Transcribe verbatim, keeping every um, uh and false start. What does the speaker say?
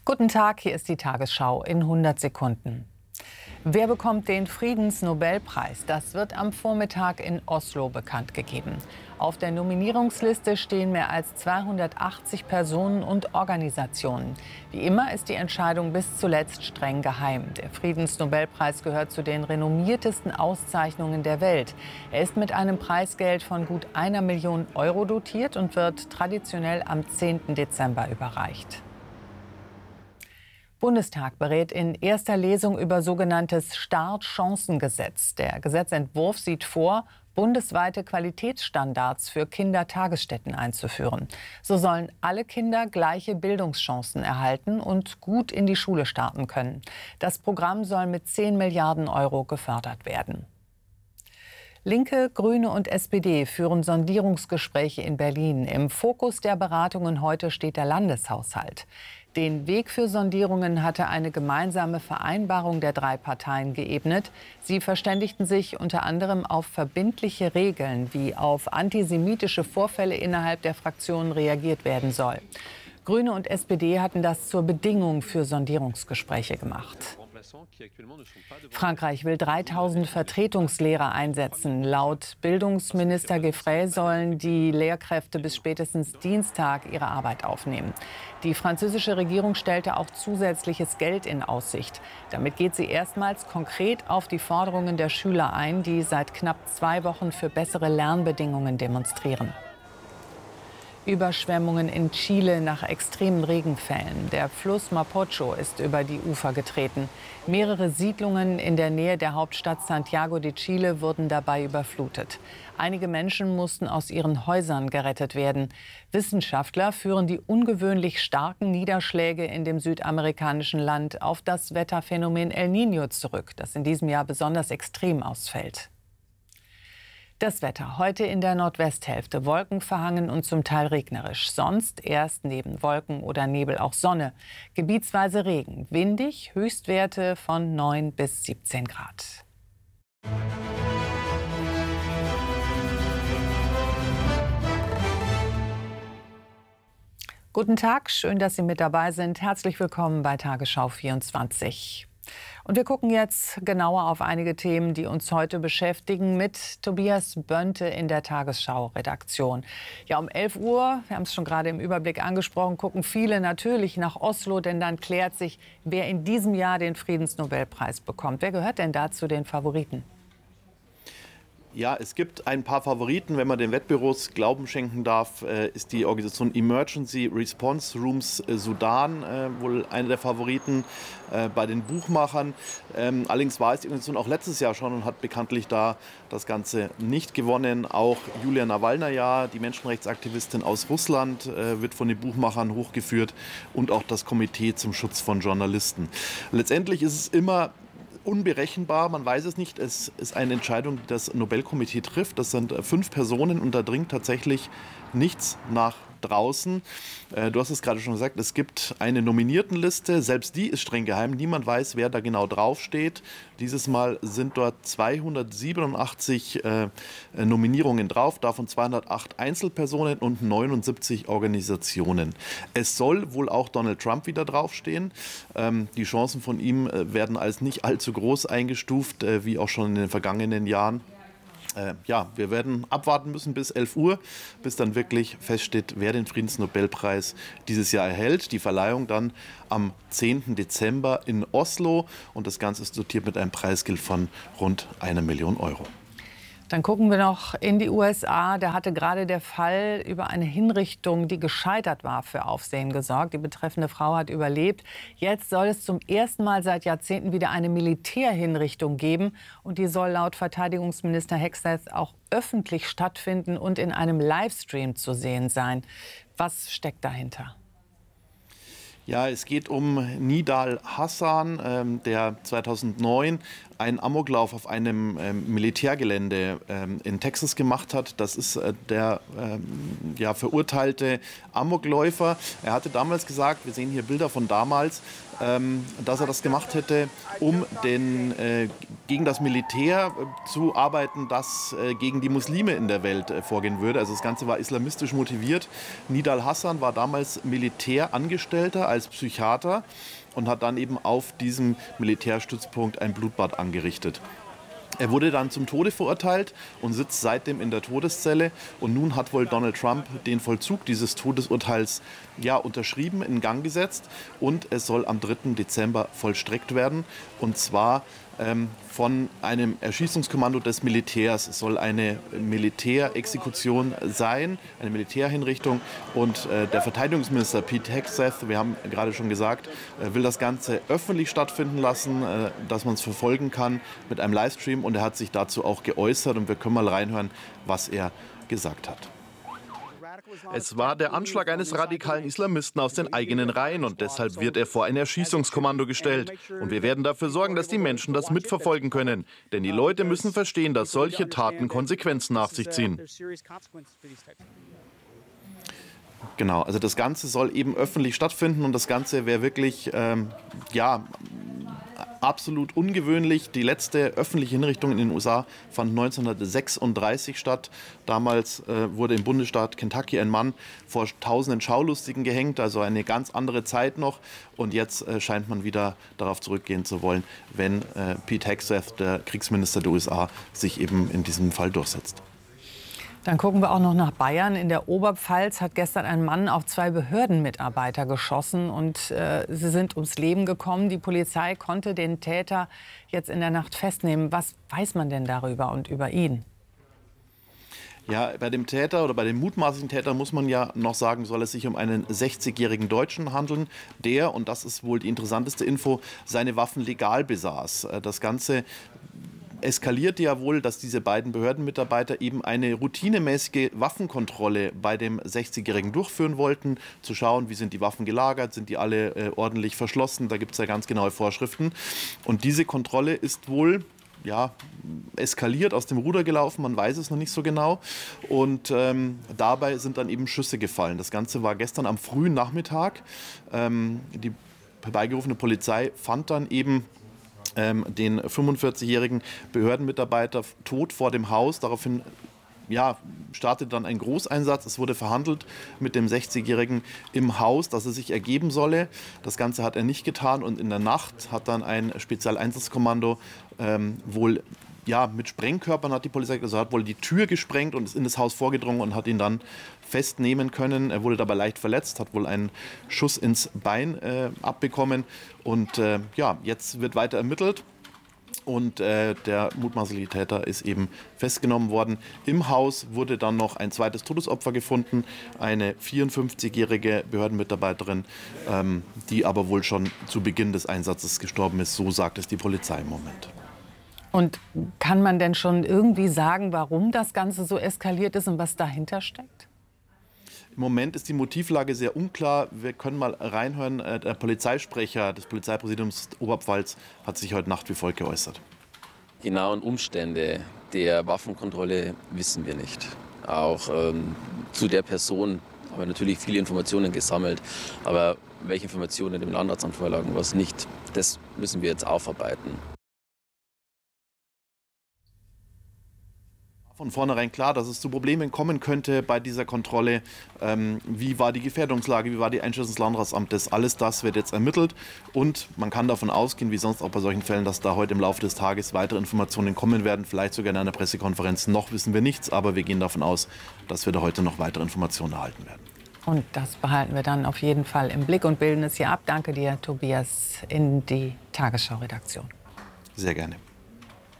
Guten Tag, hier ist die Tagesschau in hundert Sekunden. Wer bekommt den Friedensnobelpreis? Das wird am Vormittag in Oslo bekannt gegeben. Auf der Nominierungsliste stehen mehr als zweihundertachtzig Personen und Organisationen. Wie immer ist die Entscheidung bis zuletzt streng geheim. Der Friedensnobelpreis gehört zu den renommiertesten Auszeichnungen der Welt. Er ist mit einem Preisgeld von gut einer Million Euro dotiert und wird traditionell am zehnten Dezember überreicht. Bundestag berät in erster Lesung über sogenanntes Startchancengesetz. Der Gesetzentwurf sieht vor, bundesweite Qualitätsstandards für Kindertagesstätten einzuführen. So sollen alle Kinder gleiche Bildungschancen erhalten und gut in die Schule starten können. Das Programm soll mit zehn Milliarden Euro gefördert werden. Linke, Grüne und S P D führen Sondierungsgespräche in Berlin. Im Fokus der Beratungen heute steht der Landeshaushalt. Den Weg für Sondierungen hatte eine gemeinsame Vereinbarung der drei Parteien geebnet. Sie verständigten sich unter anderem auf verbindliche Regeln, wie auf antisemitische Vorfälle innerhalb der Fraktionen reagiert werden soll. Grüne und S P D hatten das zur Bedingung für Sondierungsgespräche gemacht. Frankreich will dreitausend Vertretungslehrer einsetzen. Laut Bildungsminister Gueffray sollen die Lehrkräfte bis spätestens Dienstag ihre Arbeit aufnehmen. Die französische Regierung stellte auch zusätzliches Geld in Aussicht. Damit geht sie erstmals konkret auf die Forderungen der Schüler ein, die seit knapp zwei Wochen für bessere Lernbedingungen demonstrieren. Überschwemmungen in Chile nach extremen Regenfällen. Der Fluss Mapocho ist über die Ufer getreten. Mehrere Siedlungen in der Nähe der Hauptstadt Santiago de Chile wurden dabei überflutet. Einige Menschen mussten aus ihren Häusern gerettet werden. Wissenschaftler führen die ungewöhnlich starken Niederschläge in dem südamerikanischen Land auf das Wetterphänomen El Niño zurück, das in diesem Jahr besonders extrem ausfällt. Das Wetter heute in der Nordwesthälfte wolkenverhangen und zum Teil regnerisch. Sonst erst neben Wolken oder Nebel auch Sonne. Gebietsweise Regen. Windig, Höchstwerte von neun bis siebzehn Grad. Guten Tag, schön, dass Sie mit dabei sind. Herzlich willkommen bei Tagesschau vierundzwanzig. Und wir gucken jetzt genauer auf einige Themen, die uns heute beschäftigen, mit Tobias Bönte in der Tagesschau-Redaktion. Ja, um elf Uhr, wir haben es schon gerade im Überblick angesprochen, gucken viele natürlich nach Oslo, denn dann klärt sich, wer in diesem Jahr den Friedensnobelpreis bekommt. Wer gehört denn da zu den Favoriten? Ja, es gibt ein paar Favoriten. Wenn man den Wettbüros Glauben schenken darf, ist die Organisation Emergency Response Rooms Sudan wohl eine der Favoriten bei den Buchmachern. Allerdings war es die Organisation auch letztes Jahr schon und hat bekanntlich da das Ganze nicht gewonnen. Auch Julia Nawalnaja, die Menschenrechtsaktivistin aus Russland, wird von den Buchmachern hochgeführt und auch das Komitee zum Schutz von Journalisten. Letztendlich ist es immer unberechenbar, man weiß es nicht. Es ist eine Entscheidung, die das Nobelkomitee trifft. Das sind fünf Personen und da dringt tatsächlich nichts nach draußen. Du hast es gerade schon gesagt, es gibt eine Nominiertenliste. Selbst die ist streng geheim. Niemand weiß, wer da genau draufsteht. Dieses Mal sind dort zweihundertsiebenundachtzig äh, Nominierungen drauf, davon zweihundertacht Einzelpersonen und neunundsiebzig Organisationen. Es soll wohl auch Donald Trump wieder draufstehen. Ähm, die Chancen von ihm äh, werden als nicht allzu groß eingestuft, äh, wie auch schon in den vergangenen Jahren. Äh, ja, wir werden abwarten müssen bis elf Uhr, bis dann wirklich feststeht, wer den Friedensnobelpreis dieses Jahr erhält. Die Verleihung dann am zehnten Dezember in Oslo und das Ganze ist dotiert mit einem Preisgeld von rund einer Million Euro. Dann gucken wir noch in die U S A. Da hatte gerade der Fall über eine Hinrichtung, die gescheitert war, für Aufsehen gesorgt. Die betreffende Frau hat überlebt. Jetzt soll es zum ersten Mal seit Jahrzehnten wieder eine Militärhinrichtung geben. Und die soll laut Verteidigungsminister Hegseth auch öffentlich stattfinden und in einem Livestream zu sehen sein. Was steckt dahinter? Ja, es geht um Nidal Hassan, ähm, der zweitausendneun einen Amoklauf auf einem ähm, Militärgelände ähm, in Texas gemacht hat. Das ist äh, der ähm, ja, verurteilte Amokläufer. Er hatte damals gesagt, wir sehen hier Bilder von damals, ähm, dass er das gemacht hätte, um den äh, gegen das Militär äh, zu arbeiten, das äh, gegen die Muslime in der Welt äh, vorgehen würde. Also das Ganze war islamistisch motiviert. Nidal Hasan war damals Militärangestellter als Psychiater und hat dann eben auf diesem Militärstützpunkt ein Blutbad angerichtet. Er wurde dann zum Tode verurteilt und sitzt seitdem in der Todeszelle. Und nun hat wohl Donald Trump den Vollzug dieses Todesurteils ja, unterschrieben, in Gang gesetzt. Und es soll am dritten Dezember vollstreckt werden. Und zwar ähm, von einem Erschießungskommando des Militärs. Es soll eine Militärexekution sein, eine Militärhinrichtung. Und äh, der Verteidigungsminister Pete Hegseth, wir haben gerade schon gesagt, äh, will das Ganze öffentlich stattfinden lassen, äh, dass man es verfolgen kann mit einem Livestream. Und er hat sich dazu auch geäußert. Und wir können mal reinhören, was er gesagt hat. Es war der Anschlag eines radikalen Islamisten aus den eigenen Reihen und deshalb wird er vor ein Erschießungskommando gestellt. Und wir werden dafür sorgen, dass die Menschen das mitverfolgen können. Denn die Leute müssen verstehen, dass solche Taten Konsequenzen nach sich ziehen. Genau, also das Ganze soll eben öffentlich stattfinden und das Ganze wäre wirklich, ähm, ja, absolut ungewöhnlich. Die letzte öffentliche Hinrichtung in den U S A fand neunzehnhundertsechsunddreißig statt. Damals äh, wurde im Bundesstaat Kentucky ein Mann vor tausenden Schaulustigen gehängt, also eine ganz andere Zeit noch. Und jetzt äh, scheint man wieder darauf zurückgehen zu wollen, wenn äh, Pete Hegseth, der Kriegsminister der U S A, sich eben in diesem Fall durchsetzt. Dann gucken wir auch noch nach Bayern. In der Oberpfalz hat gestern ein Mann auf zwei Behördenmitarbeiter geschossen und äh, sie sind ums Leben gekommen. Die Polizei konnte den Täter jetzt in der Nacht festnehmen. Was weiß man denn darüber und über ihn? Ja, bei dem Täter oder bei dem mutmaßlichen Täter muss man ja noch sagen, soll es sich um einen sechzigjährigen Deutschen handeln, der, und das ist wohl die interessanteste Info, seine Waffen legal besaß. Das Ganze eskalierte ja wohl, dass diese beiden Behördenmitarbeiter eben eine routinemäßige Waffenkontrolle bei dem sechzigjährigen durchführen wollten, zu schauen, wie sind die Waffen gelagert, sind die alle äh, ordentlich verschlossen, da gibt es ja ganz genaue Vorschriften. Und diese Kontrolle ist wohl ja, eskaliert, aus dem Ruder gelaufen, man weiß es noch nicht so genau. Und ähm, dabei sind dann eben Schüsse gefallen. Das Ganze war gestern am frühen Nachmittag. Ähm, die herbeigerufene Polizei fand dann eben den fünfundvierzigjährigen Behördenmitarbeiter tot vor dem Haus. Daraufhin ja, startete dann ein Großeinsatz. Es wurde verhandelt mit dem sechzigjährigen im Haus, dass er sich ergeben solle. Das Ganze hat er nicht getan und in der Nacht hat dann ein Spezialeinsatzkommando ähm, wohl ja, mit Sprengkörpern, hat die Polizei gesagt, hat wohl die Tür gesprengt und ist in das Haus vorgedrungen und hat ihn dann festnehmen können. Er wurde dabei leicht verletzt, hat wohl einen Schuss ins Bein äh, abbekommen. Und äh, ja, jetzt wird weiter ermittelt. Und äh, der mutmaßliche Täter ist eben festgenommen worden. Im Haus wurde dann noch ein zweites Todesopfer gefunden, eine vierundfünfzigjährige Behördenmitarbeiterin, ähm, die aber wohl schon zu Beginn des Einsatzes gestorben ist. So sagt es die Polizei im Moment. Und kann man denn schon irgendwie sagen, warum das Ganze so eskaliert ist und was dahinter steckt? Im Moment ist die Motivlage sehr unklar. Wir können mal reinhören. Der Polizeisprecher des Polizeipräsidiums Oberpfalz hat sich heute Nacht wie folgt geäußert. Die genauen Umstände der Waffenkontrolle wissen wir nicht. Auch ähm, zu der Person haben wir natürlich viele Informationen gesammelt. Aber welche Informationen dem Landratsamt vorlagen, was nicht, das müssen wir jetzt aufarbeiten. Von vornherein klar, dass es zu Problemen kommen könnte bei dieser Kontrolle. Ähm, wie war die Gefährdungslage, wie war die Einschätzung des Landratsamtes? Alles das wird jetzt ermittelt und man kann davon ausgehen, wie sonst auch bei solchen Fällen, dass da heute im Laufe des Tages weitere Informationen kommen werden, vielleicht sogar in einer Pressekonferenz. Noch wissen wir nichts, aber wir gehen davon aus, dass wir da heute noch weitere Informationen erhalten werden. Und das behalten wir dann auf jeden Fall im Blick und bilden es hier ab. Danke dir, Tobias, in die Tagesschau-Redaktion. Sehr gerne.